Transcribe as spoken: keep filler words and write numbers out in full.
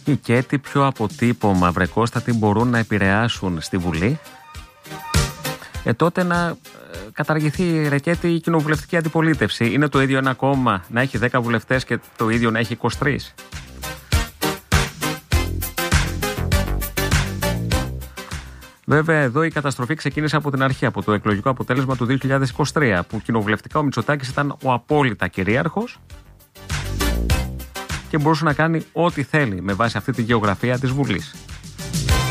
Και τι πιο αποτύπωμα, βρε Κώστα, τι μπορούν να επηρεάσουν στη Βουλή, ε, τότε να ε, καταργηθεί, ρεκέτη, η κοινοβουλευτική αντιπολίτευση. Είναι το ίδιο ένα κόμμα να έχει δέκα βουλευτές και το ίδιο να έχει είκοσι τρεις. Βέβαια, εδώ η καταστροφή ξεκίνησε από την αρχή, από το εκλογικό αποτέλεσμα του δύο χιλιάδες είκοσι τρία, που κοινοβουλευτικά ο Μητσοτάκης ήταν ο απόλυτα κυρίαρχος και μπορούσε να κάνει ό,τι θέλει με βάση αυτή τη γεωγραφία της Βουλής.